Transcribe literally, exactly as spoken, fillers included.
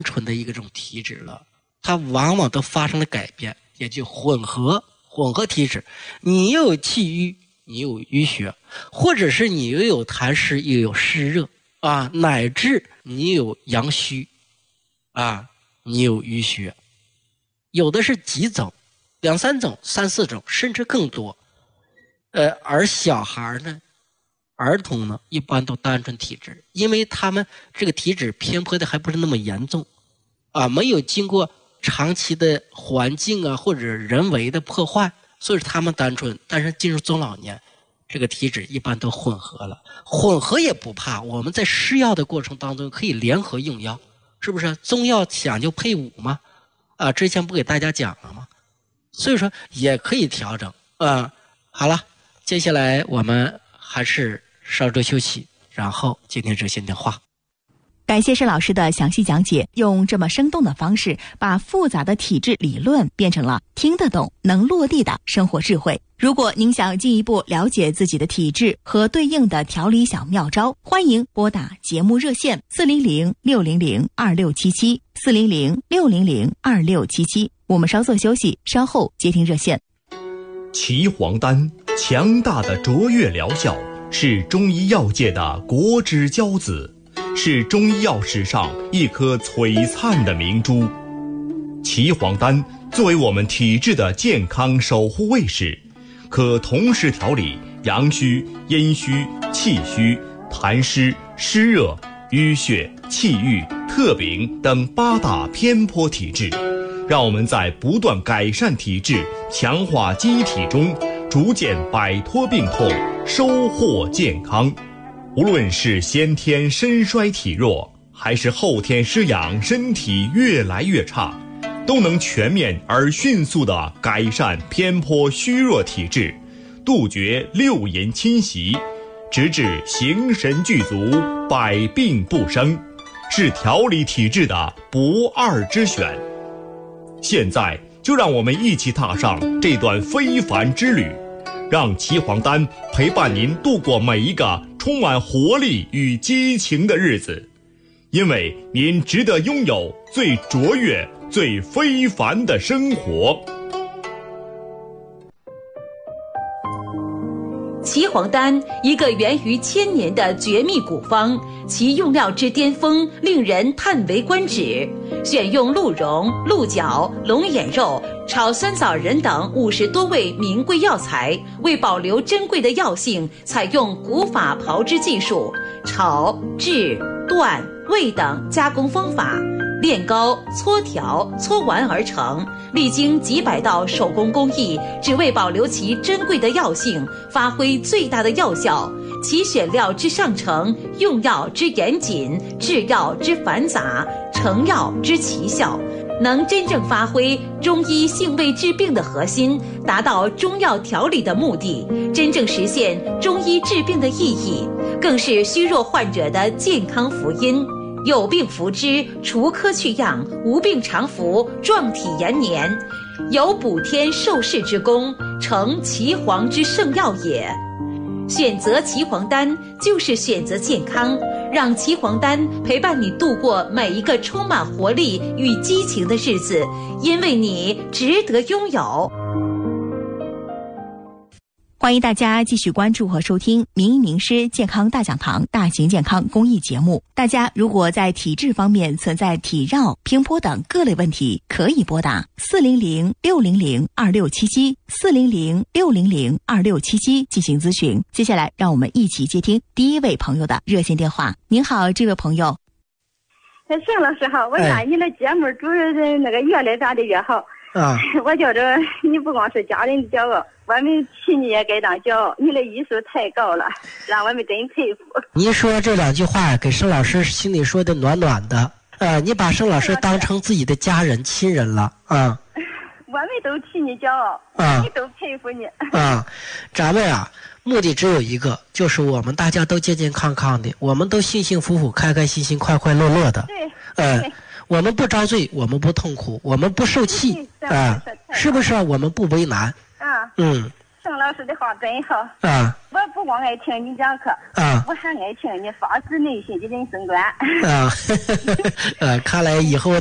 纯的一个种体质了，它往往都发生了改变，也就混合混合体质。你又有气郁，你又有淤血，或者是你又有痰湿又有湿热啊，乃至你有阳虚啊，你有淤血，有的是几种，两三种、三四种，甚至更多。呃，而小孩呢，儿童呢，一般都单纯体质，因为他们这个体质偏颇的还不是那么严重啊，没有经过长期的环境啊或者人为的破坏，所以他们单纯。但是进入中老年，这个体质一般都混合了，混合也不怕，我们在施药的过程当中可以联合用药，是不是？中药讲究配伍嘛，啊，之前不给大家讲了吗？所以说也可以调整啊。好了，接下来我们还是稍作休息，然后接听热线电话。 感谢施老师的详细讲解，用这么生动的方式把复杂的体质理论变成了听得懂、能落地的生活智慧。如果您想进一步了解自己的体质和对应的调理小妙招，欢迎拨打节目热线四零零六零零二六七七四零零六零零二六七七。我们稍作休息，稍后接听热线。 岐黄丹强大的卓越疗效，是中医药界的国之骄子，是中医药史上一颗璀璨的明珠。岐黄丹作为我们体质的健康守护卫士，可同时调理阳虚、阴虚、气虚、痰湿、湿热、淤血、气郁、特禀等八大偏颇体质，让我们在不断改善体质、强化机体中，逐渐摆脱病痛，收获健康。无论是先天身衰体弱，还是后天失养身体越来越差，都能全面而迅速地改善偏颇虚弱体质，杜绝六淫侵袭，直至形神俱足，百病不生，是调理体质的不二之选。现在就让我们一起踏上这段非凡之旅，让岐黄丹陪伴您度过每一个充满活力与激情的日子，因为您值得拥有最卓越、最非凡的生活。 岐黄丹，一个源于千年的绝密古方，其用料之巅峰令人叹为观止。选用鹿茸、鹿角、龙眼肉、炒酸枣仁等五十多味名贵药材，为保留珍贵的药性，采用古法炮制技术，炒、制、炖、煨等加工方法，炼膏、搓调、搓丸而成，历经几百道手工工艺，只为保留其珍贵的药性，发挥最大的药效。其选料之上乘，用药之严谨，制药之繁杂，成药之奇效，能真正发挥中医性味治病的核心，达到中药调理的目的，真正实现中医治病的意义，更是虚弱患者的健康福音。有病服之，除疴去痒；无病常服，壮体延年。有补天受世之功，成岐黄之圣药也。选择岐黄丹，就是选择健康，让岐黄丹陪伴你度过每一个充满活力与激情的日子，因为你值得拥有。 欢迎大家继续关注和收听名医名师健康大讲堂大型健康公益节目。大家如果在体质方面存在体绕、偏颇等各类问题，可以拨打四零零六零零二六七七四零零六零零二六七七进行咨询。接下来让我们一起接听第一位朋友的热线电话。您好，这位朋友。 盛老师好，我看你的节目主持人那个越来长得越好啊！ 我觉着你不光是家人的骄傲，我们亲戚也该当骄傲。你的艺术太高了，让我们真佩服。 您说这两句话给盛老师心里说的暖暖的，呃，你把盛老师当成自己的家人、亲人了啊！ 我们都替你骄傲啊，你都佩服你啊！咱们啊，目的只有一个，就是我们大家都健健康康的，我们都幸幸福福、开开心心、快快乐乐的。 对， 呃，我们不遭罪，我们不痛苦，我们不受气啊，是不是？我们不为难。 啊， 嗯， 盛老师的话真好啊！ 我不不光爱听你讲课， 啊， 我还爱听你发自内心的人生观。 啊，呃，看来以后